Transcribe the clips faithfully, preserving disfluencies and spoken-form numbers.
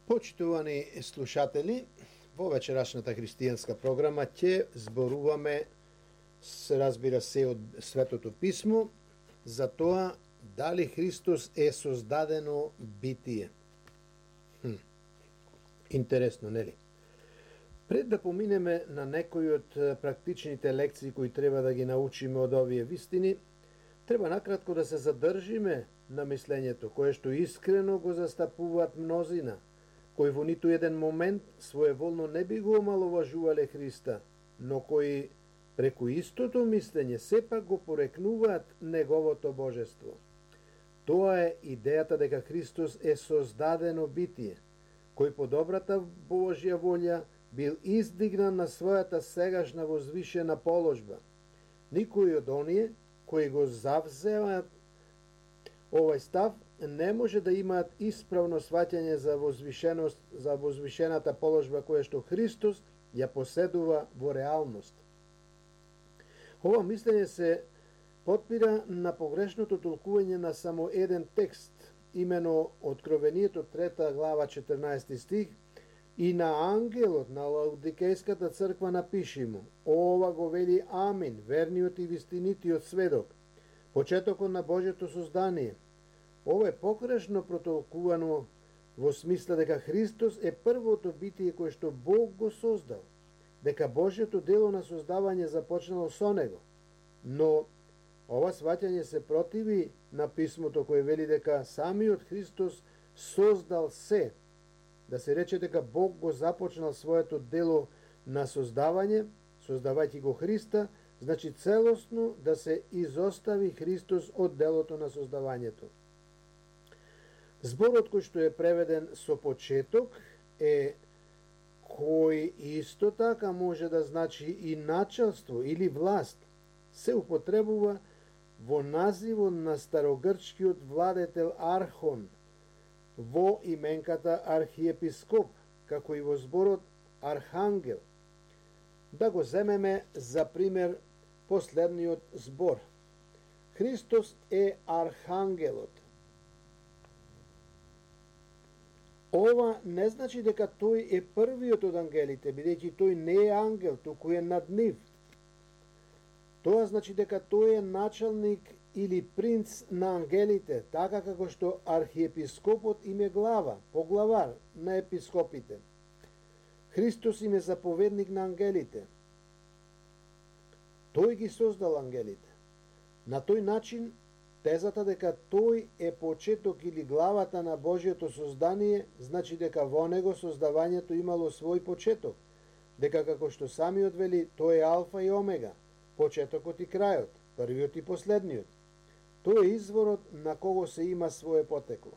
Почитувани слушатели, во вечерашната христијанска програма ќе зборуваме, се разбира се, од Светото Писмо, за тоа дали Христос е создадено битие. Хм. Интересно, нели? Пред да поминеме на некои од практичните лекции кои треба да ги научиме од овие вистини, треба накратко да се задржиме на мислењето, кое што искрено го застапуваат мнозина, кои во ниту еден момент своеволно не би го омаловажувале Христа, но кои преку истото мислење сепак го порекнуваат неговото божество. Тоа е идејата дека Христос е создадено битие, кој по добрата Божја волја бил издигнан на својата сегашна возвишена положба. Никој од оние кои го завземаат овој став не може да имаат исправно сваќање за возвишеност, за возвишената положба која што Христос ја поседува во реалност. Ова мислење се потпира на погрешното толкување на само еден текст, имено Откровението трета глава четрнаесети стих, и на ангелот на Лаодикејската црква напиши му: ова го вели Амин, верниот и вистинитиот сведок, почетокот на Божјото создание. Ова е погрешно протолкувано во смисла дека Христос е првото битие кое што Бог го создал, дека Божјото дело на создавање започнало со него. Но ова сваќање се противи на писмото кое вели дека самиот Христос создал се, да се рече дека Бог го започнал своето дело на создавање, создавајќи го Христа, значи целосно да се изостави Христос од делото на создавањето. Зборот кој што е преведен со почеток е кој исто така може да значи и началство или власт, се употребува во називот на старогрчкиот владетел Архон, во именката архиепископ, како и во зборот архангел. Да го земеме за пример последниот збор. Христос е архангелот. Ова не значи дека тој е првиот од ангелите, бидејќи тој не е ангел, туку е над нив. Тоа значи дека тој е началник или принц на ангелите, така како што архиепископот им е глава, поглавар на епископите. Христос им е заповедник на ангелите. Тој ги создал ангелите. На тој начин, тезата дека тој е почеток или главата на Божјото создание, значи дека во него создавањето имало свој почеток, дека како што самиот вели, тој е алфа и омега, почетокот и крајот, првиот и последниот. Тој е изворот на кого се има свое потекло.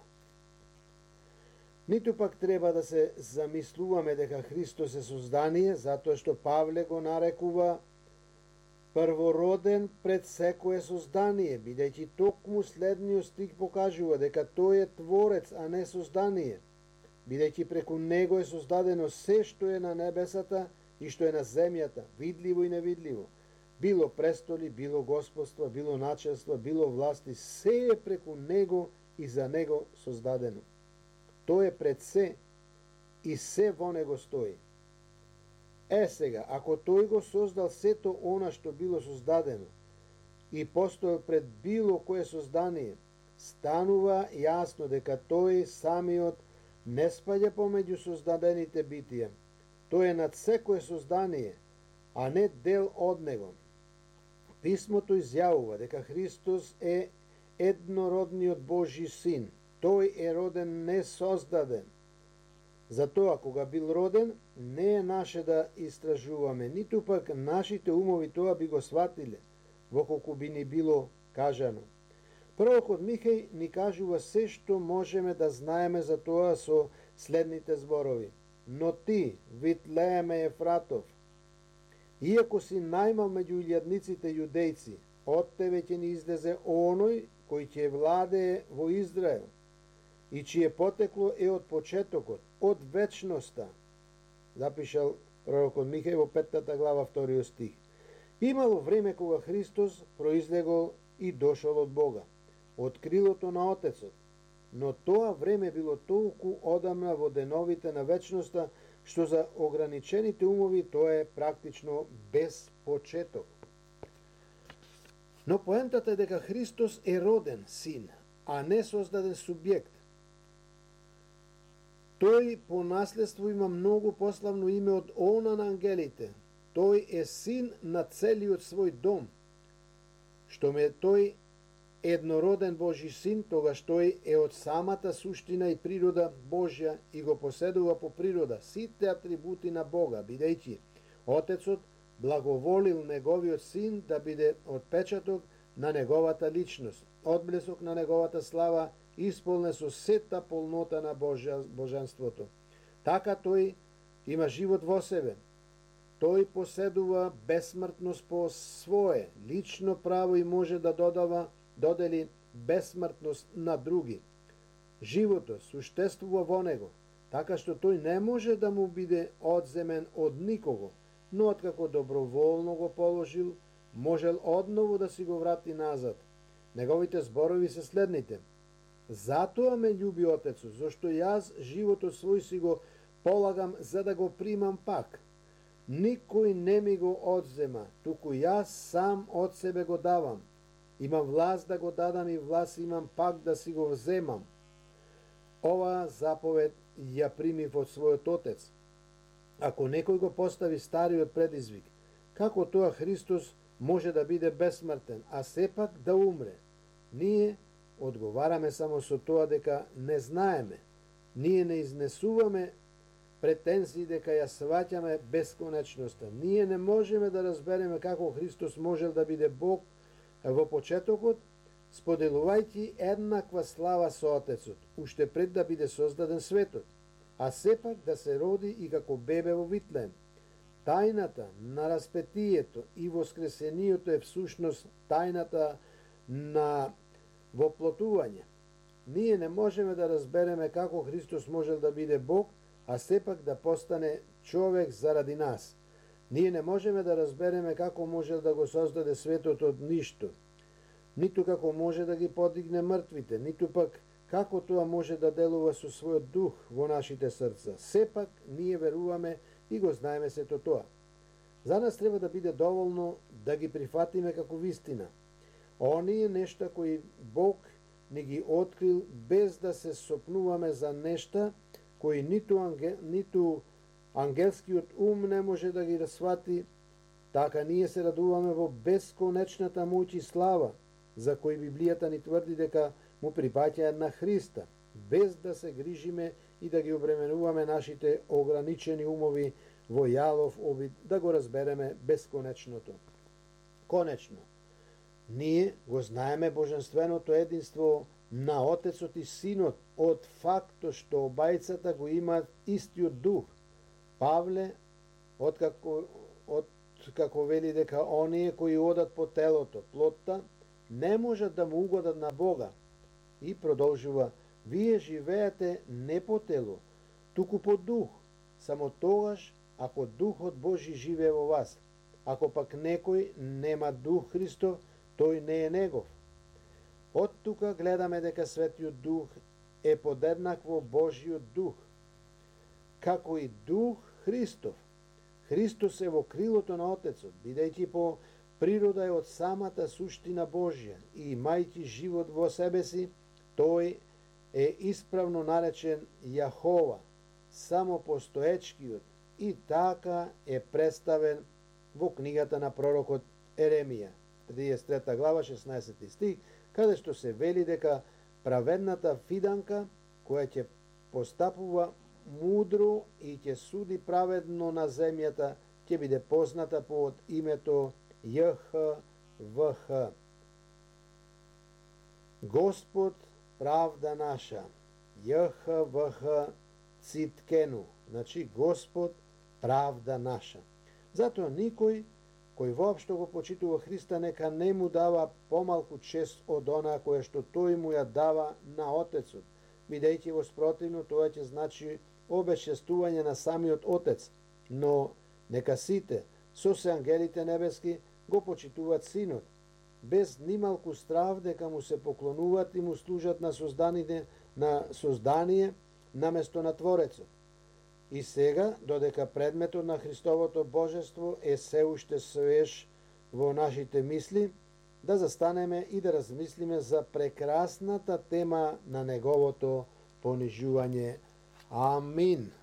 Ниту пак треба да се замислуваме дека Христос е создание, затоа што Павле го нарекува првороден пред секое создание, бидејќи токму следниот стих покажува дека тој е творец, а не создание, бидејќи преку него е создадено се што е на небесата и што е на земјата, видливо и невидливо, било престоли, било господства, било началства, било власти, се е преку него и за него создадено. Тој е пред се и се во него стои. Е сега, ако тој го создал сето она што било создадено и постоел пред било кое создание, станува јасно дека тој самиот не спаѓа помеѓу создадените битија. Тој е над секое создание, а не дел од него. Писмото изјавува дека Христос е еднородниот Божји син. Тој е роден не создаден. Затоа, кога бил роден, не е наше да истражуваме, ниту пак нашите умови тоа би го сватиле, во колку би ни било кажано. Пророкот Михеј ни кажува се што можеме да знаеме за тоа со следните зборови. Но ти, Витлееме Ефратов, иако си најмал меѓу илјадниците јудејци, од тебе ќе ни излезе оној кој ќе владее во Израел, и чие потекло е од почетокот, од вечноста, запишал пророкот Михеј во петтата глава вториот стих. Имало време кога Христос произлегол и дошол од Бога, од крилото на Отецот. но тоа време било толку одамна во деновите на вечноста, што за ограничените умови тоа е практично без почеток. Но поентата е дека Христос е роден син, а не создаден субјект. Тој по наследство има многу пославно име од она на ангелите. Тој е син на целиот свој дом. Што ме тој еднороден Божи син, тогаш тој е од самата суштина и природа Божја и го поседува по природа сите атрибути на Бога, бидејќи Отецот благоволил неговиот син да биде отпечаток на неговата личност, одблесок на неговата слава, исполне со сета полнота на Божја, божанството. Така тој има живот во себе. Тој поседува безсмртност по свое лично право и може да додава, додели безсмртност на други. Животот суштествува во него, така што тој не може да му биде одземен од никого, но откако доброволно го положил, можел одново да си го врати назад. Неговите зборови се следните: затоа ме љуби Отецот, зашто јас животот свој си го полагам за да го примам пак. Никој не ми го одзема, туку јас сам од себе го давам. Имам власт да го дадам и власт имам пак да си го вземам. Ова заповед ја примив од својот Отец. Ако некој го постави стариот предизвик, како тоа Христос може да биде безсмртен, а сепак да умре? Ние одговараме само со тоа дека не знаеме. Ние не изнесуваме претензии дека ја сваќаме бесконечноста. Ние не можеме да разбереме како Христос можел да биде Бог во почетокот, споделувајќи еднаква слава со Отецот, уште пред да биде создаден светот, а сепак да се роди и како бебе во Витлеем. Тајната на распетието и воскресението е всушност тајната на воплотување. Ние не можеме да разбереме како Христос можел да биде Бог, а сепак да постане човек заради нас. Ние не можеме да разбереме како можел да го создаде светот од ништо, ниту како може да ги подигне мртвите, ниту пак како тоа може да делува со својот дух во нашите срца. Сепак ние веруваме и го знаеме сето тоа. За нас треба да биде доволно да ги прифатиме како вистина. Оние нешта кои Бог не ги открил, без да се сопнуваме за нешта кои ниту, ангел, ниту ангелскиот ум не може да ги расфати, така ние се радуваме во бесконечната моќ и слава, за кои Библијата ни тврди дека му припаќаат на Христа, без да се грижиме и да ги обременуваме нашите ограничени умови во јалов обид да го разбереме бесконечното. Конечно, ние го знаеме божественото единство на Отецот и Синот од фактот што обајцата го имаат истиот дух. Павле, откако, откако вели дека оние кои одат по телото, плотта, не можат да му угодат на Бога. И продолжува: вие живеете не по тело, туку по дух, само тогаш ако Духот Божи живее во вас. Ако пак некој нема Дух Христов, тој не е негов. Од тука гледаме дека Светиот Дух е подеднакво Божиот Дух, како и Дух Христов. Христос е во крилото на Отецот, бидејќи по природа е од самата суштина Божја и имајќи живот во себе си, тој е исправно наречен Јахова, самопостоечкиот, и така е представен во книгата на пророкот Еремија, триесет и трета глава, шеснаесети стих, каде што се вели дека праведната фиданка, која ќе постапува мудро и ќе суди праведно на земјата, ќе биде позната под името Је Х В Х. Господ правда наша, Је Х В Х Циткену, значи Господ правда наша. Затоа никој кој воопшто го почитува Христа нека не му дава помалку чест од она која што тој му ја дава на Отецот, бидејќи во спротивно тоа ќе значи обесчестување на самиот Отец, но нека сите, со се ангелите небески, го почитуваат Синот, без нималку страв дека му се поклонуваат и му служат на созданите на создание наместо на Творецот. И сега, додека предметот на Христовото Божество е се уште свеж во нашите мисли, да застанеме и да размислиме за прекрасната тема на неговото понижување. Амин.